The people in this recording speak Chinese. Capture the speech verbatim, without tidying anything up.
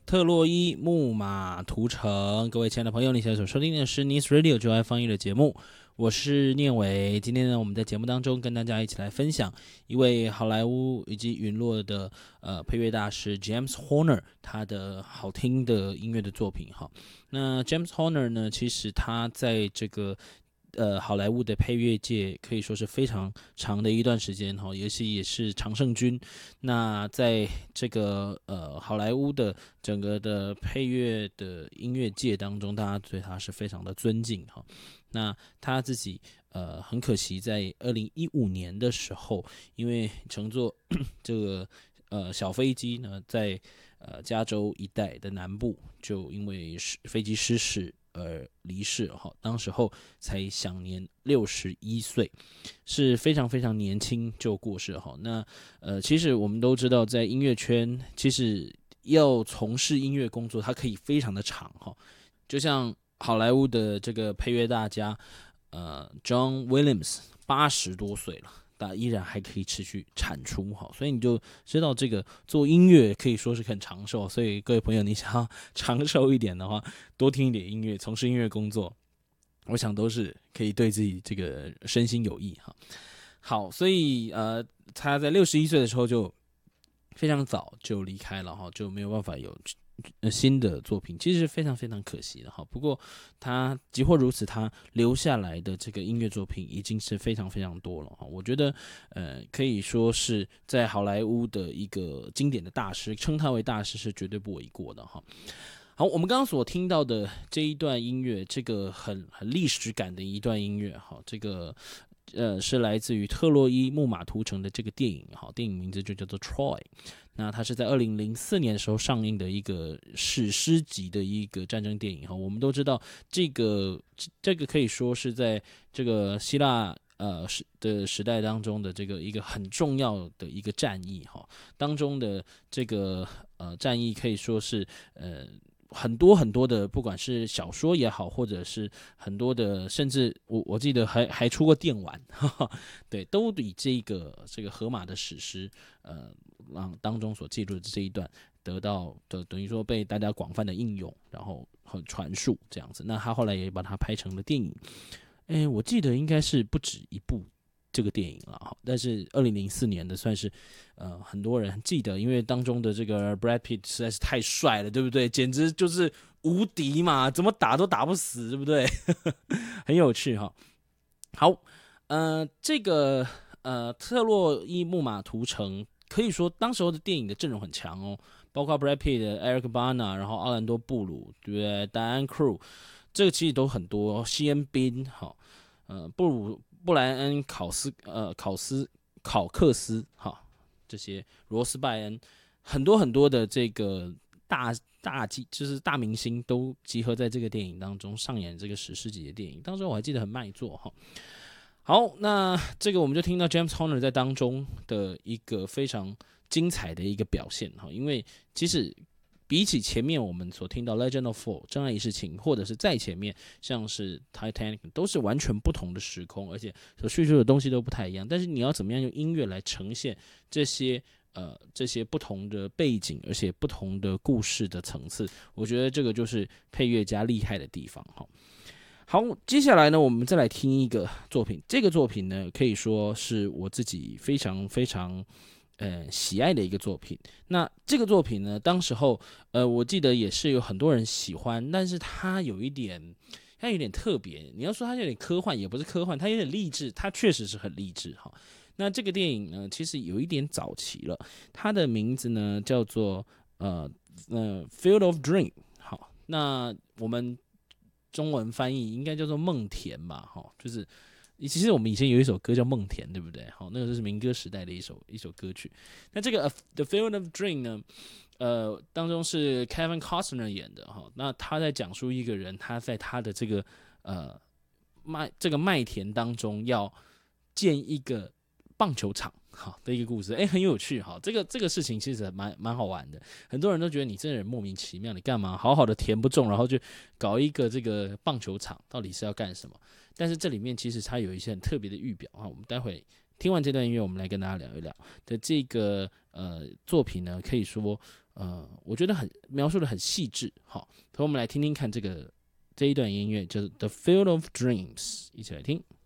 特洛伊木马屠城，各位亲爱的朋友，你现在所收听的是 Nice Radio 就爱放映的节目，我是念伟。今天呢，我们在节目当中跟大家一起来分享一位好莱坞以及陨落的呃配乐大师 James Horner 他的好听的音乐的作品哈。那 James Horner 呢，其实他在这个呃，好莱坞的配乐界可以说是非常长的一段时间哈，尤其也是常胜军。那在这个呃好莱坞的整个的配乐的音乐界当中，大家对他是非常的尊敬哈。那他自己呃很可惜，在二零一五年的时候，因为乘坐这个呃小飞机呢，在呃加州一带的南部，就因为飞机失事而离世哈，当时候才享年六十一岁，是非常非常年轻就过世哈。那呃，其实我们都知道，在音乐圈，其实要从事音乐工作，它可以非常的长哈。就像好莱坞的这个配乐大家，呃，John Williams 八十多岁了。但依然还可以持续产出哈，所以你就知道这个做音乐可以说是很长寿，所以各位朋友，你想要长寿一点的话，多听一点音乐，从事音乐工作，我想都是可以对自己这个身心有益哈。好，所以呃，他在六十一岁的时候就非常早就离开了哈，就没有办法有新的作品，其实是非常非常可惜的哈。不过他即或如此，他留下来的这个音乐作品已经是非常非常多了哈。我觉得呃可以说是在好莱坞的一个经典的大师，称他为大师是绝对不为过的哈。好，我们刚刚所听到的这一段音乐，这个很很历史感的一段音乐哈，这个呃是来自于特洛伊木马屠城的这个电影哈，电影名字就叫做 Troy。那它是在二零零四年的时候上映的一个史诗级的一个战争电影哈。我们都知道，这个这个可以说是在这个希腊呃的时代当中的这个一个很重要的一个战役哈。当中的这个呃战役可以说是呃。很多很多的，不管是小说也好，或者是很多的，甚至我我记得还还出过电玩，哈哈，对，都以这个这个荷马的史诗，呃，让当中所记录的这一段得到的，等于说被大家广泛的应用，然后和传述这样子。那他后来也把它拍成了电影，哎，我记得应该是不止一部这个电影了，但是二零零四年的算是呃很多人记得，因为当中的这个 Brad Pitt 实在是太帅了，对不对？简直就是无敌嘛，怎么打都打不死，对不对？很有趣哈。好，呃，这个呃特洛伊木马屠城可以说当时候的电影的阵容很强哦，包括 Brad Pitt、Eric Bana， 然后奥兰多布鲁，对不对？戴安·克鲁，这个其实都很多，西恩·宾，好，呃，布鲁。布莱恩考斯呃考斯考克斯哈，这些罗斯拜恩，很多很多的这个大大就是大明星都集合在这个电影当中上演这个史诗级的电影。当时我还记得很卖座哈。好，那这个我们就听到 James Horner 在当中的一个非常精彩的一个表现哈，因为其实。比起前面我们所听到《Legend of Fall》真爱一世情，或者是再前面像是《Titanic》，都是完全不同的时空，而且所叙述的东西都不太一样。但是你要怎么样用音乐来呈现这些呃这些不同的背景，而且不同的故事的层次，我觉得这个就是配乐家厉害的地方哈。好，接下来呢，我们再来听一个作品。这个作品呢，可以说是我自己非常非常。呃，喜爱的一个作品。那这个作品呢，当时候，呃，我记得也是有很多人喜欢，但是它有一点，它有点特别。你要说它有点科幻，也不是科幻，它有点励志，它确实是很励志哈。那这个电影呢，其实有一点早期了，它的名字呢叫做呃呃《Field of Dream》。好，那我们中文翻译应该叫做梦田吧，哈，就是。其实我们以前有一首歌叫《梦田》，对不对？好，那个就是民歌时代的一首一首歌曲。那这个《The Field of Dream》呢，呃，当中是 Kevin Costner 演的哈。那他在讲述一个人，他在他的这个呃麦这个麦田当中要建一个棒球场，好的一个故事，哎，很有趣哈。这个这个事情其实蛮蛮好玩的，很多人都觉得你这人莫名其妙，你干嘛好好的田不种，然后就搞一个这个棒球场，到底是要干什么？但是这里面其实它有一些很特别的预表啊，我们待会听完这段音乐，我们来跟大家聊一聊的这个呃作品呢，可以说呃，我觉得很描述的很细致。好，所以我们来听听看这个这一段音乐，就是《The Field of Dreams》，一起来听。